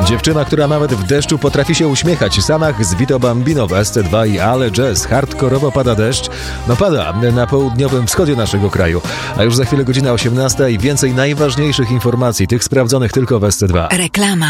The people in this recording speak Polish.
Dziewczyna, która nawet w deszczu potrafi się uśmiechać. Sanach z Vito Bambino w SC2 i Ale Jazz. Hardkorowo pada deszcz. No pada na południowym wschodzie naszego kraju. A już za chwilę godzina 18 i więcej najważniejszych informacji, tych sprawdzonych tylko w SC2. Reklama.